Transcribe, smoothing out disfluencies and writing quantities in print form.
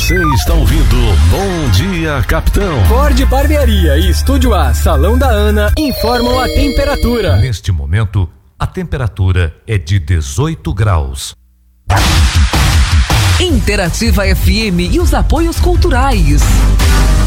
Você está ouvindo Bom Dia Capitão. Ford Barbearia e Estúdio A, Salão da Ana, informam a temperatura. Neste momento, a temperatura é de 18 graus. Interativa FM e os apoios culturais.